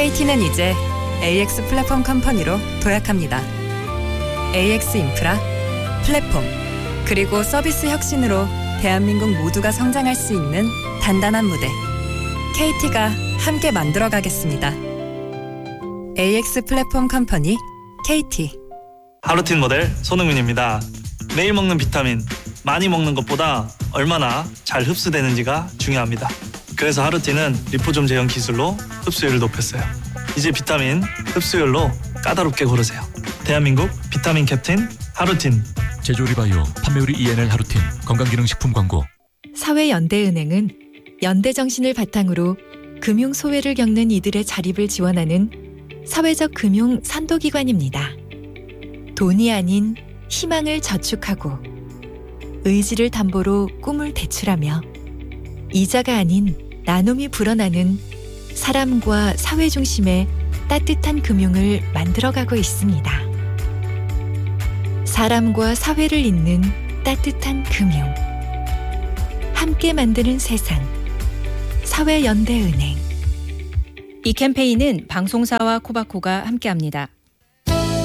KT는 이제 AX 플랫폼 컴퍼니로 도약합니다. AX 인프라, 플랫폼, 그리고 서비스 혁신으로 대한민국 모두가 성장할 수 있는 단단한 무대. KT가 함께 만들어가겠습니다. AX 플랫폼 컴퍼니 KT. 하루틴 모델 손흥민입니다. 매일 먹는 비타민, 많이 먹는 것보다 얼마나 잘 흡수되는지가 중요합니다. 그래서 하루틴은 리포좀 제형 기술로 흡수율을 높였어요. 이제 비타민 흡수율로 까다롭게 고르세요. 대한민국 비타민 캡틴 하루틴. 제조리바이오, 판매우리 ENL 하루틴, 건강기능식품 광고. 사회연대은행은 연대정신을 바탕으로 금융 소외를 겪는 이들의 자립을 지원하는 사회적 금융 선도기관입니다. 돈이 아닌 희망을 저축하고 의지를 담보로 꿈을 대출하며 이자가 아닌 나눔이 불어나는 사람과 사회 중심의 따뜻한 금융을 만들어가고 있습니다. 사람과 사회를 잇는 따뜻한 금융. 함께 만드는 세상. 사회연대은행. 이 캠페인은 방송사와 코바코가 함께합니다.